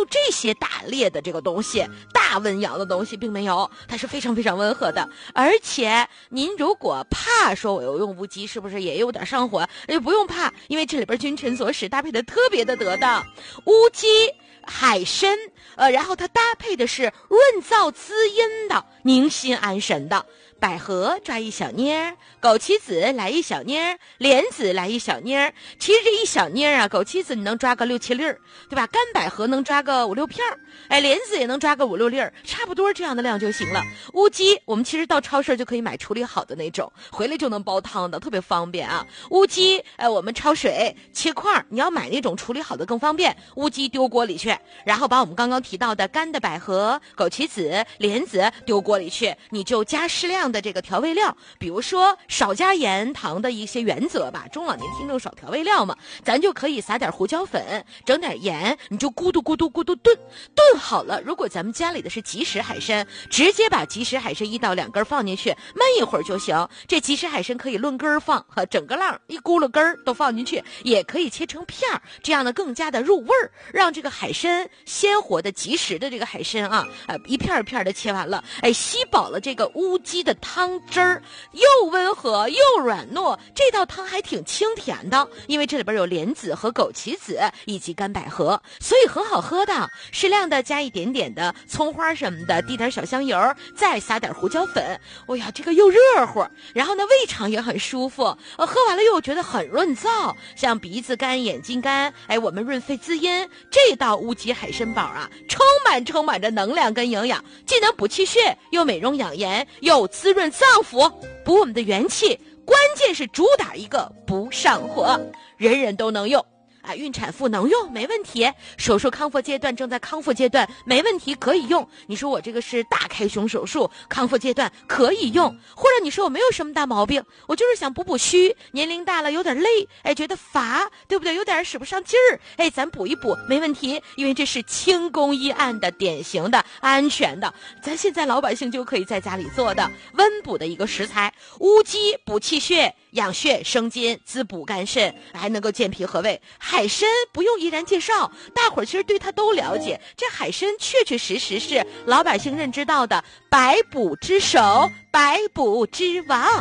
这些打猎的这个东西，大温阳的东西并没有，它是非常非常温和的。而且您如果怕说我要用乌鸡是不是也有点上火，也不用怕，因为这里边君臣佐使搭配的特别的得当。乌鸡海参，然后它搭配的是润燥滋阴的、宁心安神的。百合抓一小捏儿，枸杞子来一小捏儿，莲子来一小捏儿。其实这一小捏儿啊，枸杞子你能抓个6、7粒儿，对吧？干百合能抓个5、6片儿，哎，莲子也能抓个5、6粒儿，差不多这样的量就行了。乌鸡我们其实到超市就可以买处理好的那种，回来就能煲汤的，特别方便啊。乌鸡，我们焯水切块，你要买那种处理好的更方便。乌鸡丢锅里去，然后把我们刚刚提到的干的百合、枸杞子、莲子丢锅里去，你就加适量的这个调味料，比如说少加盐糖的一些原则吧，中老年听众少调味料嘛，咱就可以撒点胡椒粉，整点盐，你就咕嘟咕嘟咕嘟炖好了。如果咱们家里的是即食海参，直接把即食海参1到2根放进去焖一会儿就行。这即食海参可以论根放，整个浪一咕噜根儿都放进去，也可以切成片儿，这样呢更加的入味儿，让这个海参鲜活的即食的这个海参啊，一片一片的切完了，吸饱了这个乌鸡的汤汁儿，又温和又软糯，这道汤还挺清甜的，因为这里边有莲子和枸杞子以及干百合，所以很好喝的。适量的加一点点的葱花什么的，滴点小香油，再撒点胡椒粉，哎呀，这个又热乎，然后呢胃肠也很舒服，喝完了又觉得很润燥，像鼻子干、眼睛干，我们润肺滋阴。这道乌鸡海参煲啊，充满着能量跟营养，既能补气血，又美容养颜，又滋润脏腑，补我们的元气，关键是主打一个不上火，人人都能用。孕产妇能用没问题，手术康复阶段正在康复阶段没问题，可以用。你说我这个是大开胸手术，康复阶段可以用，或者你说我没有什么大毛病，我就是想补虚，年龄大了有点累，觉得乏，对不对？有点使不上劲儿，咱补一补没问题，因为这是轻工医案的典型的安全的，咱现在老百姓就可以在家里做的温补的一个食材。乌鸡补气血、养血生津、滋补肝肾，还能够健脾和胃。海参不用依然介绍，大伙儿其实对它都了解，这海参确实是老百姓认知到的百补之首、百补之王。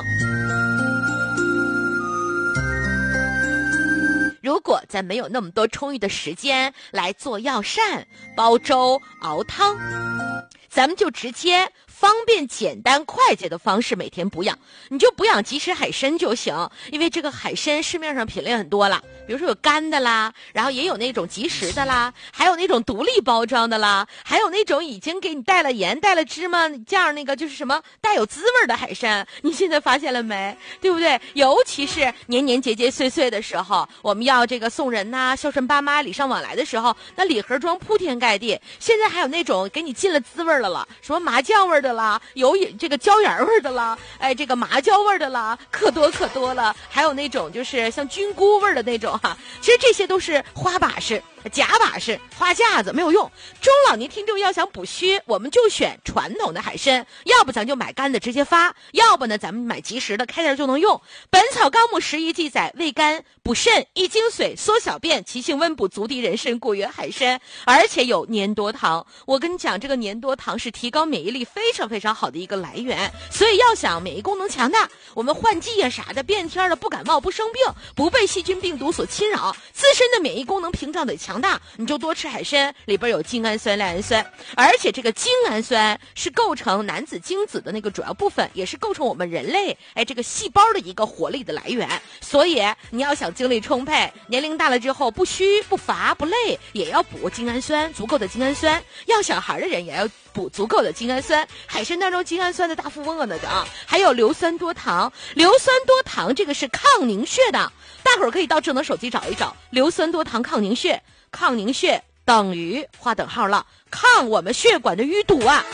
如果咱没有那么多充裕的时间来做药膳、煲粥、熬汤，咱们就直接方便简单快捷的方式每天补养，你就补养即食海参就行。因为这个海参市面上品类很多了，比如说有干的啦，然后也有那种即食的啦，还有那种独立包装的啦，还有那种已经给你带了盐带了芝麻酱那个就是什么带有滋味的海参，你现在发现了没？对不对？尤其是年年节节岁岁的时候，我们要这个送人呐、孝顺爸妈、礼尚往来的时候，那礼盒装铺天盖地。现在还有那种给你进了滋味了，什么麻酱味的啦，有这个椒盐味的啦，这个麻椒味的啦，可多了。还有那种就是像菌菇味的那种哈，其实这些都是花把式、假把式、花架子，没有用。中老年听众要想补虚，我们就选传统的海参，要不咱就买干的直接发，要不呢咱们买即食的，开袋就能用。本草纲目11记载，味甘补肾、益精髓、缩小便，其性温补，足敌人参，故曰海参。而且有粘多糖，我跟你讲，这个粘多糖是提高免疫力非常非常好的一个来源。所以要想免疫功能强大，我们换季呀啥的，变天了不感冒不生病，不被细菌病毒所侵扰，自身的免疫功能屏障得强大，你就多吃海参，里边有精氨酸、赖氨酸，而且这个精氨酸是构成男子精子的那个主要部分，也是构成我们人类这个细胞的一个活力的来源。所以你要想精力充沛，年龄大了之后不虚不乏不累，也要补精氨酸，足够的精氨酸。要小孩的人也要补足够的精氨酸，海参当中精氨酸的大富翁啊，那个啊，还有硫酸多糖。硫酸多糖这个是抗凝血的，大伙儿可以到智能手机找一找，硫酸多糖抗凝血，抗凝血等于划等号了，抗我们血管的淤堵啊。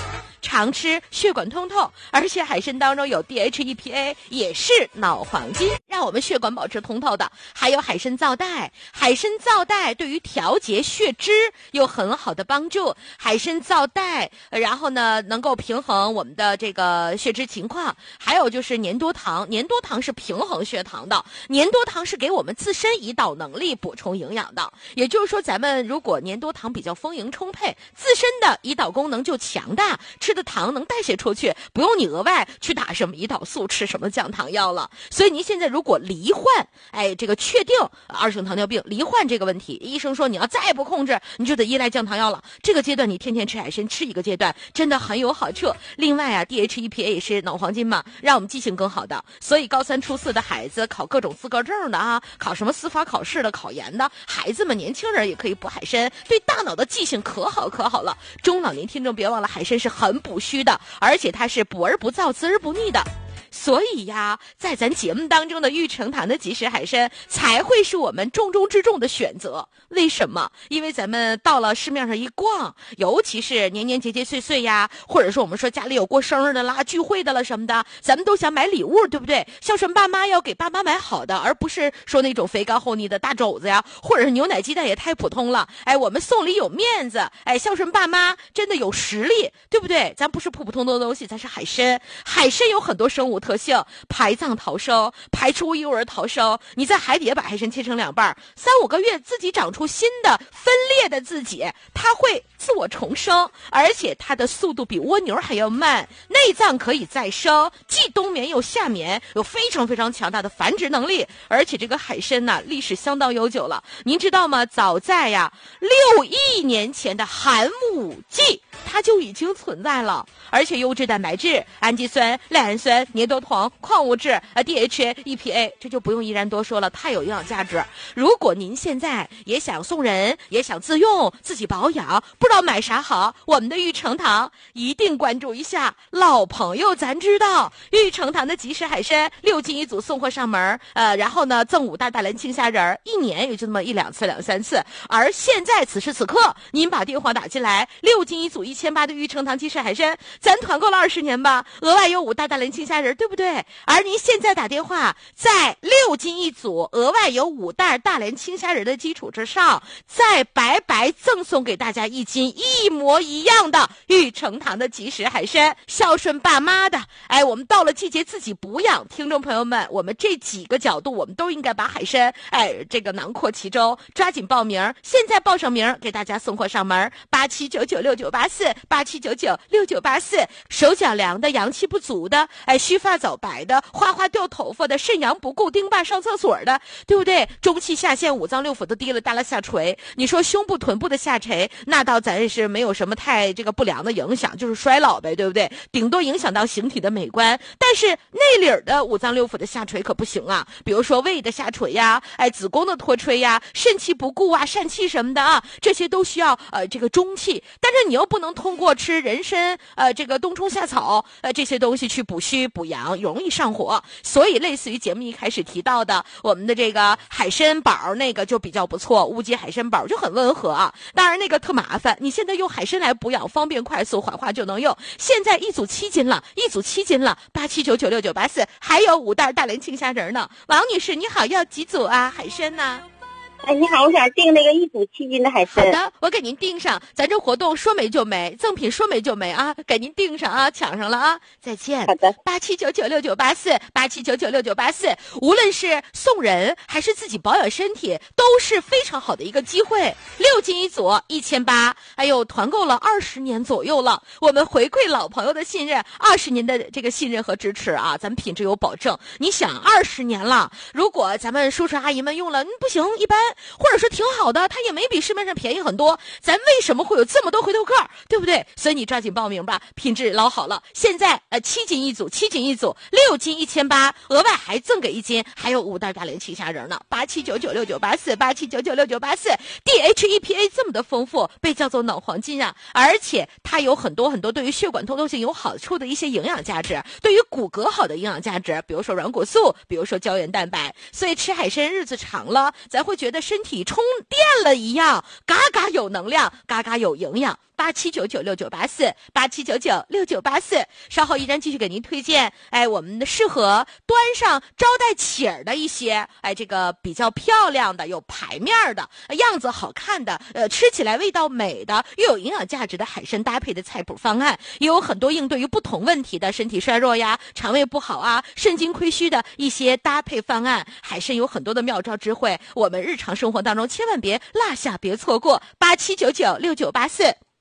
常吃血管通透，而且海参当中有 DHEPA， 也是脑黄金，让我们血管保持通透的。还有海参皂带，海参皂带对于调节血脂有很好的帮助。海参皂带，然后呢能够平衡我们的这个血脂情况。还有就是粘多糖，粘多糖是平衡血糖的，粘多糖是给我们自身胰岛能力补充营养的。也就是说，咱们如果粘多糖比较丰盈充沛，自身的胰岛功能就强大，吃的糖能代谢出去，不用你额外去打什么胰岛素，吃什么降糖药了。所以您现在如果罹患，这个确定二型糖尿病，罹患这个问题，医生说你要再不控制，你就得依赖降糖药了。这个阶段你天天吃海参，吃一个阶段真的很有好处。另外啊 ，DHEPA 也是脑黄金嘛，让我们记性更好的。所以高3、初4的孩子，考各种资格证的啊，考什么司法考试的、考研的孩子们、年轻人也可以补海参，对大脑的记性可好了。中老年听众别忘了，海参是很补虚的，而且它是补而不燥、滋而不腻的。所以呀，在咱节目当中的玉成堂的即食海参才会是我们重中之重的选择。为什么？因为咱们到了市面上一逛，尤其是年年节节岁岁呀，或者说我们说家里有过生日的啦、聚会的了什么的，咱们都想买礼物，对不对？孝顺爸妈要给爸妈买好的，而不是说那种肥膏厚腻的大肘子呀，或者是牛奶鸡蛋也太普通了。我们送礼有面子，孝顺爸妈真的有实力，对不对？咱不是普普通通的东西，咱是海参。海参有很多生物特性，排藏逃生，排出幼儿逃生。你在海底下把海参切成2半，3、5个月自己长出新的分裂的自己，它会自我重生，而且它的速度比蜗牛还要慢，内脏可以再生，既冬眠又夏眠，有非常非常强大的繁殖能力。而且这个海参呢，历史相当悠久了，您知道吗？早在6亿年前的寒武纪，它就已经存在了。而且优质蛋白质、氨基酸、赖氨酸、粘多糖、矿物质DHA、EPA， 这就不用依然多说了，太有营养价值。如果您现在也想送人，也想自用，自己保养，不知道买啥好，我们的玉成堂一定关注一下。老朋友咱知道，玉成堂的即食海参6斤1组送货上门，然后呢赠5袋大连青虾仁，一年也就那么1、2次、2、3次。而现在此时此刻，您把电话打进来，6斤1组1800的玉成堂即食海参，咱团购了20年吧，额外有5袋大连青虾仁，对不对？而您现在打电话，在6斤1组额外有5袋大连青虾仁的基础之上，再白白赠送给大家1斤一模一样的玉成堂的即食海参，孝顺爸妈的。我们到了季节自己补养，听众朋友们，我们这几个角度我们都应该把海参这个囊括其中，抓紧报名，现在报上名给大家送货上门，87996984，87996984。手脚凉的、阳气不足的，须发早白的、哗哗掉头发的、肾阳不顾、丁爸上厕所的，对不对？中气下陷、5脏6腑都滴了耷拉下垂。你说胸部臀部的下垂，那倒咱是没有什么太这个不良的影响，就是衰老呗，对不对？顶多影响到形体的美观，但是内里的5脏6腑的下垂可不行啊。比如说胃的下垂呀，子宫的脱垂呀，肾气不顾啊，疝气什么的啊，这些都需要这个中气。但是你又不能通过吃人参这个冬虫夏草这些东西去补虚补阳，容易上火。所以类似于节目一开始提到的我们的这个海参宝，那个就比较不错，乌鸡海参宝就很温和啊。当然那个特麻烦，你现在用海参来补养，方便快速缓化就能用。现在1组7斤了，1组7斤了，87996984，还有5袋大连青虾仁呢。王女士你好，要几组啊海参呢？ 你好，我想订那个1组7斤的海参。 好的，我给您订上，咱这活动说没就没，赠品说没就没啊，给您订上啊，抢上了啊，再见。 好的 ，87996984，87996984，无论是送人还是自己保养身体，都是非常好的一个机会。6斤1组1800，团购了20年左右了，我们回馈老朋友的信任，20年的这个信任和支持啊，咱们品质有保证。你想20年了，如果咱们叔叔阿姨们用了不行一般，或者说挺好的，它也没比市面上便宜很多，咱为什么会有这么多回头客，对不对？所以你抓紧报名吧，品质老好了。现在7斤1组，7斤1组，6斤1800，额外还赠给1斤，还有5袋大连青虾仁呢。87996984，87996984， DHEPA 这么的丰富，被叫做脑黄金啊，而且它有很多很多对于血管通透性有好处的一些营养价值，对于骨骼好的营养价值，比如说软骨素，比如说胶原蛋白。所以吃海参日子长了，咱会觉得身体充电了一样，嘎嘎有能量，嘎嘎有营养。 87996984，87996984。稍后依然继续给您推荐，我们的适合端上招待请的一些，这个比较漂亮的、有牌面的、样子好看的，吃起来味道美的、又有营养价值的海参搭配的菜谱方案，也有很多应对于不同问题的身体衰弱呀、肠胃不好啊、肾精亏虚的一些搭配方案。海参有很多的妙招智慧，我们日常生活当中千万别落下，别错过。87996984。